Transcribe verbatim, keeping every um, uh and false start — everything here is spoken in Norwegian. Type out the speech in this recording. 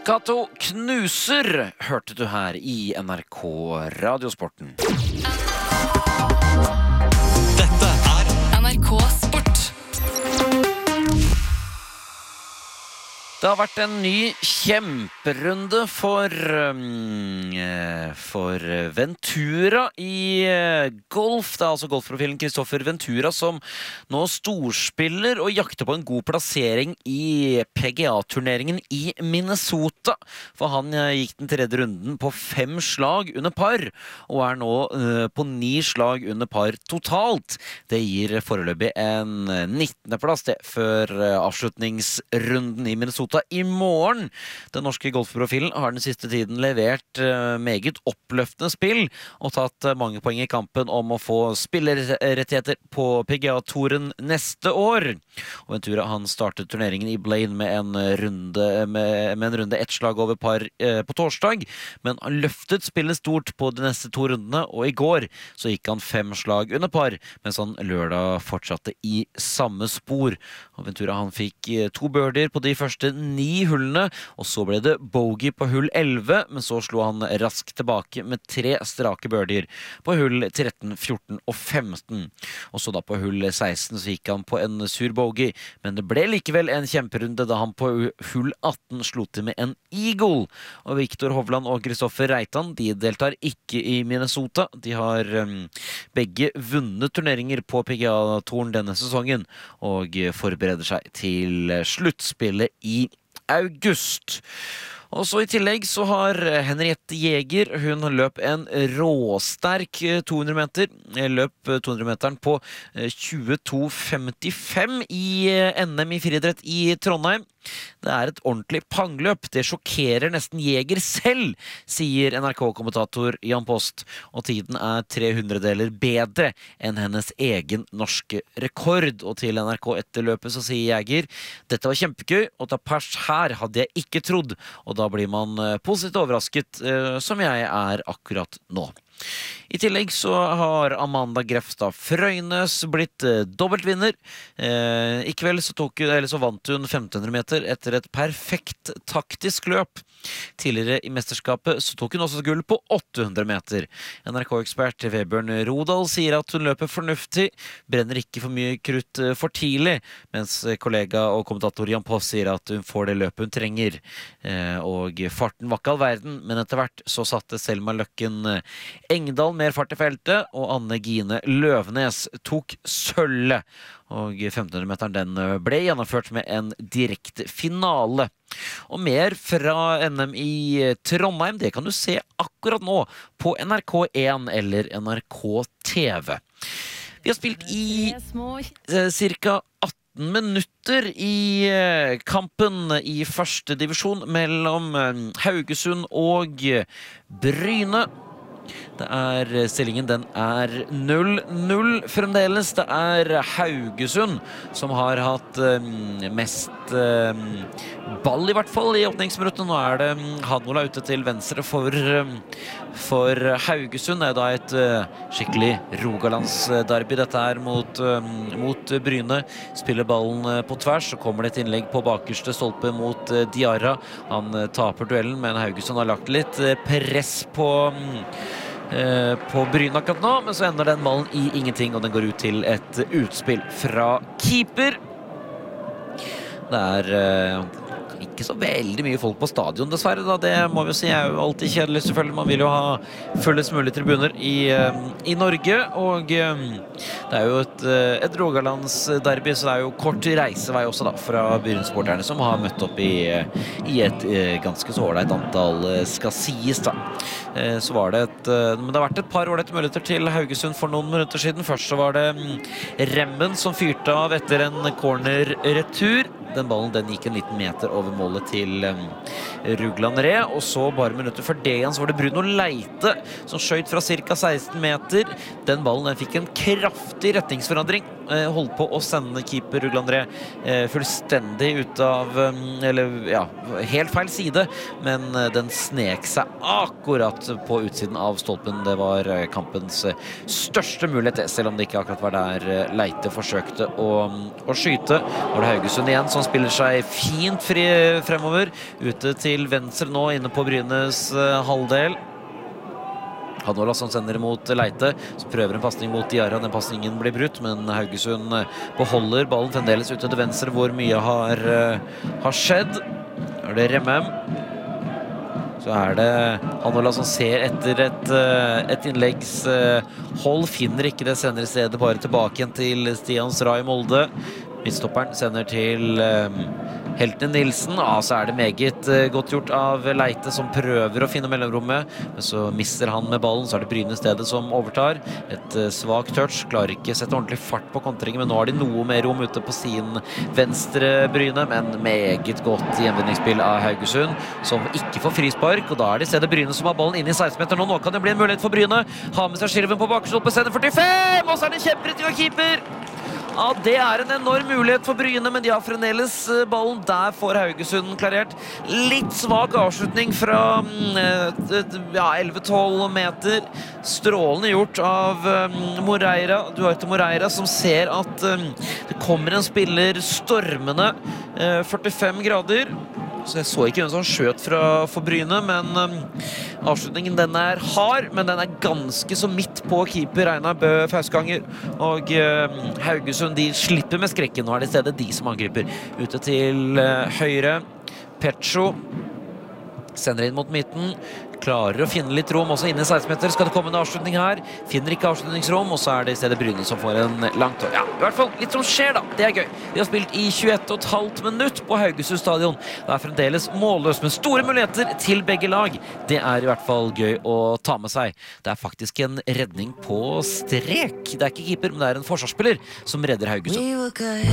Cato knuser, hørte du her i N R K Radiosporten. Dette er N R K Sport. Det har vært en ny kjemperunde for, um, for Ventura i golf. Det er altså golfprofilen Kristoffer Ventura som nå storspiller og jakter på en god plassering i P G A-turneringen i Minnesota. For han gikk den tredje runden på fem slag under par, og er nå uh, på ni slag under par totalt. Det gir foreløpig en nittende plass det, før avslutningsrunden i Minnesota i morgen. Den norske golfprofilen har den siste tiden levert uh, meget oppløftende spill og tatt uh, mange poeng i kampen om å få spillerrettigheter på P G A-touren neste år. Og Ventura han startet turneringen i Blaine med en runde med, med en runde ett slag over par uh, på torsdag, men han løftet spillet stort på de neste to rundene, og i går så gikk han fem slag under par, mens han lørdag fortsatte i samme spor. Og Ventura han fikk uh, to birdier på de første ni hullene, og så ble det bogey på hull elleve, men så slo han raskt tilbake med tre strake birdier på hull tretten, fjorten og femten. Og så da på hull seksten så gikk han på en sur bogey, men det ble likevel en kjemperunde da han på hull atten slo til med en eagle. Og Viktor Hovland og Kristoffer Reitan, de deltar ikke i Minnesota. De har um, begge vunnet turneringer på P G A-touren denne sesongen, og forbereder seg til sluttspillet i august. Og så i tillegg så har Henriette Jæger, hun løp en råsterk to hundre meter. Løp to hundre meteren på tjueto femtifem i N M i friidrett i Trondheim. Det er et ordentlig pangløp. Det sjokkerer nesten Jæger selv, sier N R K-kommentator Jan Post. Og tiden er tre hundredeler bedre enn hennes egen norske rekord. Og til N R K etter løpet så sier Jæger: dette var kjempegøy, og ta pers her hadde jeg ikke trodd. Og da blir man positivt overrasket, som jeg er akkurat nå. I tillegg så har Amanda Grefstad Frøynes blitt eh, dobbeltvinner. Eh, I kveld så, tok, eller så vant hun femten hundre meter etter et perfekt taktisk løp. Tidligere i mesterskapet så tok hun også gull på åtte hundre meter. N R K-ekspert Vebjørn Rodal sier at hun løper fornuftig, brenner ikke for mye krutt for tidlig, mens kollega og kommentator Jan Poss sier at hun får det løpet hun trenger. Eh, og farten var ikke all verden, men etter hvert så satte Selma Løkken Engdahl mer fart i feltet, og Anne Gine Løvnes tok sølvet. Og femten hundre meteren den ble gjennomført med en direkte finale. Og mer fra N M i Trondheim, det kan du se akkurat nå på N R K én eller N R K T V. Vi har spilt i eh, cirka atten minutter i eh, kampen i første divisjon mellom eh, Haugesund og Bryne. Det er, stillingen den er null null fremdeles. Det er Haugesund som har hatt um, mest um, ball i hvert fall i åpningsminuttene. Nå er det um, Hanola ute til venstre for, um, for Haugesund. Det er da et uh, skikkelig Rogalandsderby dette er mot, um, mot Bryne. Spiller ballen uh, på tvers, så kommer det et innlegg på bakerste stolpe mot uh, Diarra. Han uh, taper duellen, men Haugesund har lagt litt uh, press på um, på Bryne akkurat nå, men så ender den ballen i ingenting, og den går ut til et utspill fra keeper. Det er uh, ikke så veldig mye folk på stadion dessverre da, det må vi jo si er jo alltid kjedelig selvfølgelig. Man vil jo ha fullest mulig tribuner i, uh, i Norge, og uh, det er jo et, uh, et Rogalandsderby, så det er jo kort reisevei også da, fra Brynesporterne som har møtt opp i, uh, i et uh, ganske så ålreit antall, uh, skal sies da. Uh, så var det et, uh, men det har vært et par ålreite muligheter til Haugesund for noen minutter siden. Først så var det um, Remmen som fyrte av etter en corner-retur. Den ballen den gikk en liten meter over målet til um, Rugland Re, og så bare minutter før det igjen så var det Bruno Leite som skjøt fra cirka seksten meter. Den ballen den fikk en kraftig retningsforandring eh, holdt på å sende keeper Rugl André eh, fullstendig ut av, um, eller ja, helt feil side, men eh, den snek seg akkurat på utsiden av stolpen. Det var eh, kampens eh, største mulighet, selv om det ikke akkurat var der eh, Leite forsøkte å, å skyte. Og det er Haugesund igjen som spiller seg fint fri fremover, ute til venstre nå, inne på Brynes eh, halvdel. Hanola som sender mot Leite, som prøver en passning mot Diarra. Den passningen blir brutt, men Haugesund beholder ballen fremdeles ute til venstre, hvor mye har, uh, har skjedd. Er det Remem. Så er det Hanola som ser etter et, uh, et innleggshold, uh, finner ikke det, sender i stedet bare tilbake igjen til Stian Stray Molde. Midtstopperen sender til um, Helten Nilsen. Ah, så er det meget uh, godt gjort av Leite som prøver å finne mellomrommet, men så mister han med ballen. Så er det Bryne stedet som overtar. Et uh, svag touch, klarer ikke sette ordentlig fart på kontringen, men nå har de noe mer rom ute på sin venstre Bryne, men meget godt gjenvinningsspill av Haugesund, som ikke får frispark, og da er det stedet Bryne som har ballen inne i seksten-meteren nå. Nå kan det bli en mulighet for Bryne. Ha med seg skirven på bakstolpe, sender førtifem, og så er det kjemperetting av keeper! Ja, det er en enorm mulighet for Bryne, men de har fremdeles ballen. Der får Haugesund klarert. Litt svak avslutning fra ja, elleve tolv meter. Strålende gjort av um, Moreira, Duarte Moreira, som ser at um, det kommer en spiller stormende uh, førtifem grader. Så jeg så ikke hvem som skjøt fra for Bryne, men um, avslutningen den er hard, men den er ganske så midt på keeper Einar Bø Fausganger. Og um, Haugesund, de slipper med skrekken. Nå er det i stedet de som angriper. Ute til uh, høyre. Pecho sender inn mot midten. Klarer å finne litt rom, også inne i seksten meter. Skal det komme en avslutning her? Finner ikke avslutningsrom, og så er det i stedet Bryne som får en langt. Ja, i hvert fall litt som skjer da. Det er gøy. De har spilt i tjueett og et halvt minutt på Haugesund stadion. Det er fremdeles målløst, men store muligheter til begge lag. Det er i hvert fall gøy å ta med seg. Det er faktisk en redning på strek. Det er ikke keeper, men det er en forsvarsspiller som redder Haugesund.